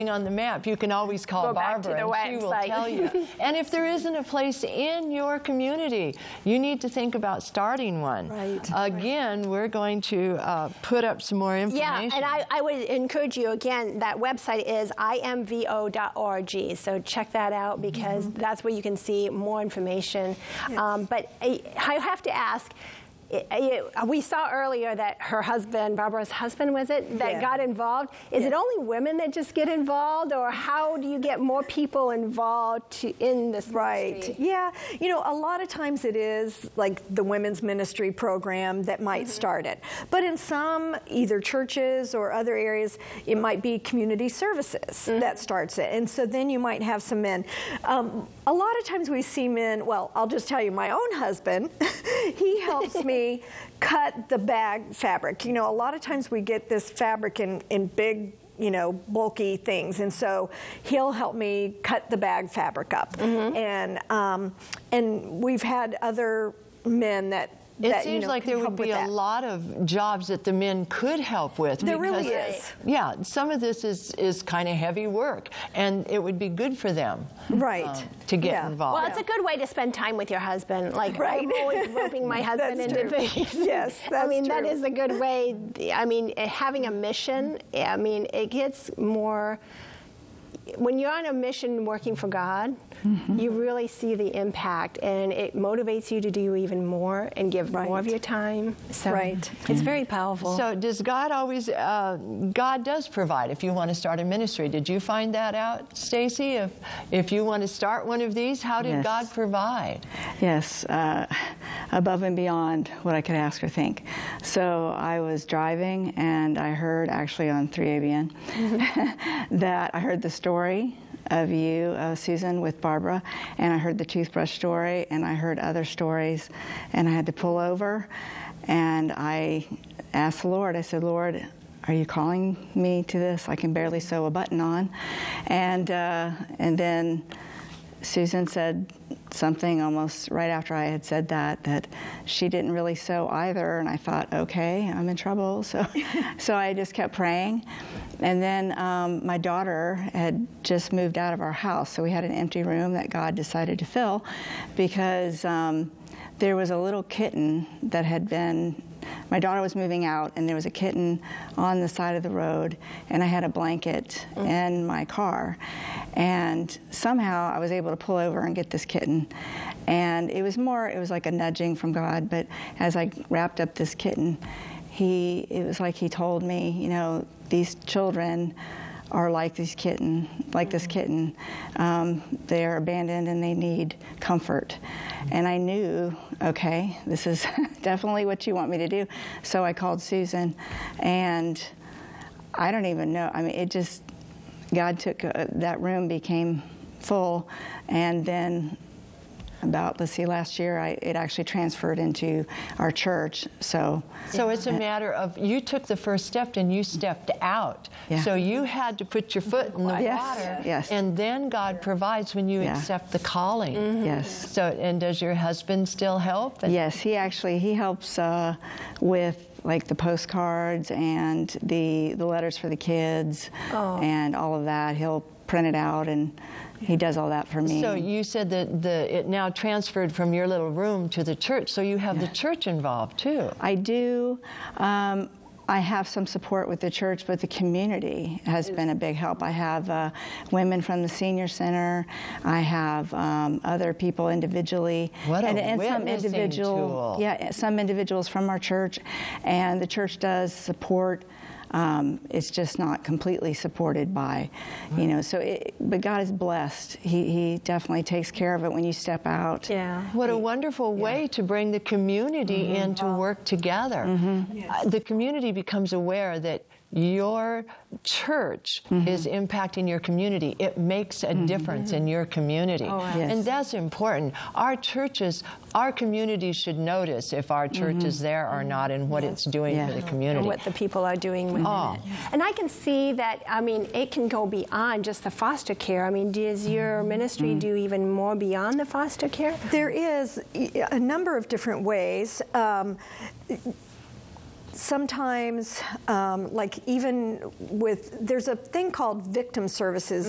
on the map, you can always call Barbara and she will tell you. And if there isn't a place in your community, you need to think about starting one. Right. Again, we're going to put up some more information. Yeah, and I would encourage you, again, that website is imvo.org, so check that out, because that's where you can see more information. Yes. But I have to ask, we saw earlier that her husband, Barbara's husband, was it, that got involved? Is it only women that just get involved, or how do you get more people involved in this ministry? Yeah, you know, a lot of times it is like the women's ministry program that might start it. But in some, either churches or other areas, it might be community services that starts it. And so then you might have some men. A lot of times we see men, well, I'll just tell you, my own husband, he helps me cut the bag fabric. You know, a lot of times we get this fabric in big, you know, bulky things, and so he'll help me cut the bag fabric up. And we've had other men that it seems like there would be a lot of jobs that the men could help with. There really is. Yeah, some of this is kind of heavy work, and it would be good for them to get involved. Well, it's a good way to spend time with your husband. Like, I'm always roping my husband into things. Yes, that's I mean, true. that is a good way. I mean, having a mission, I mean, it gets more... When you're on a mission working for God, you really see the impact, and it motivates you to do even more and give more of your time. So it's very powerful. So does God always, God does provide if you want to start a ministry. Did you find that out, Stacy? If you want to start one of these, how did God provide? Yes, above and beyond what I could ask or think. So I was driving, and I heard, actually on 3ABN, that I heard the story of you, Susan, with Barbara, and I heard the toothbrush story, and I heard other stories, and I had to pull over, and I asked the Lord, I said, Lord, are you calling me to this? I can barely sew a button on. And then Susan said something almost right after I had said that she didn't really sew either, and I thought, okay, I'm in trouble. So I just kept praying. And then my daughter had just moved out of our house, so we had an empty room that God decided to fill, because there was a little kitten that had been, my daughter was moving out, and there was a kitten on the side of the road, and I had a blanket in my car. And somehow I was able to pull over and get this kitten. And it was like a nudging from God, but as I wrapped up this kitten, it was like he told me, you know, these children are like this kitten. They're abandoned and they need comfort. And I knew, okay, this is definitely what you want me to do. So I called Susan, and I don't even know. I mean, God took, that room became full, and then about, last year, it actually transferred into our church. So it's a matter of, you took the first step and you stepped out. So you had to put your foot in the water. And then God provides when you accept the calling. So, and does your husband still help? Yes, he helps with like the postcards and the letters for the kids and all of that. He'll print it out, and he does all that for me. So you said that it now transferred from your little room to the church, so you have the church involved too. I do. I have some support with the church, but the community has been a big help. I have women from the senior center. I have other people individually. What a witnessing tool. Yeah, some individuals from our church, and the church does support. It's just not completely supported by, you know, but God is blessed. He definitely takes care of it when you step out. Yeah. What a wonderful way to bring the community in to work together. The community becomes aware that your church is impacting your community. It makes a difference in your community. And that's important. Our churches, our communities should notice if our church is there or not, and what it's doing for the community. And what the people are doing with it. And I can see that, I mean, it can go beyond just the foster care. I mean, does your ministry do even more beyond the foster care? There is a number of different ways. sometimes, like even with, there's a thing called victim services